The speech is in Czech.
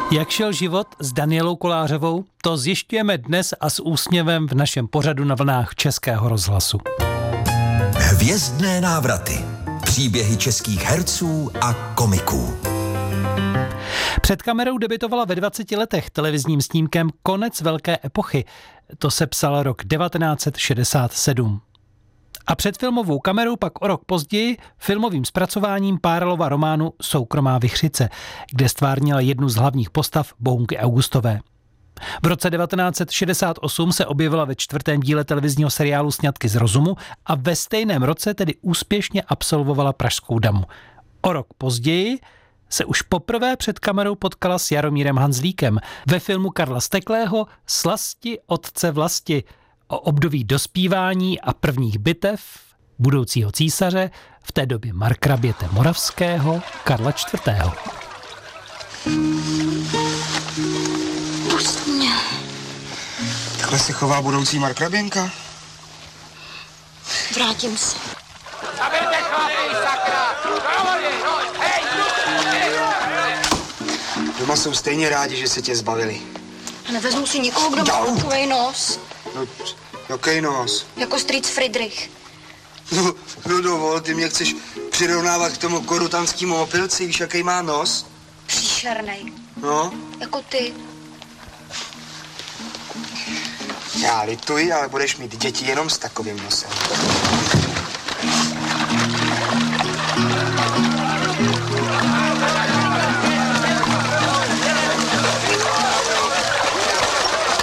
Jak šel život s Danielou Kolářovou, to zjišťujeme dnes a s úsměvem v našem pořadu na vlnách Českého rozhlasu. Hvězdné návraty. Příběhy českých herců a komiků. Před kamerou debutovala ve 20 letech televizním snímkem Konec velké epochy. To se psal rok 1967. A před filmovou kamerou pak o rok později filmovým zpracováním Párlova románu Soukromá vichřice, kde stvárnila jednu z hlavních postav Bohunky Augustové. V roce 1968 se objevila ve 4. díle televizního seriálu Sňatky z rozumu a ve stejném roce tedy úspěšně absolvovala Pražskou damu. O rok později se už poprvé před kamerou potkala s Jaromírem Hanzlíkem ve filmu Karla Steklého Slasti otce vlasti o období dospívání a prvních bitev budoucího císaře, v té době markraběte Moravského Karla IV. Pust mě. Takhle se chová budoucí markraběnka? Vrátím se. Doma jsou stejně rádi, že se tě zbavili. A nevezmu si nikoho, kdo má takovej nos. No, jaký nos? Jako strýc Friedrich. No dovol, ty mě chceš přirovnávat k tomu korutanskému opilci, víš, jaký má nos? Příšernej. No, Jako ty. já lituji, ale budeš mít děti jenom s takovým nosem.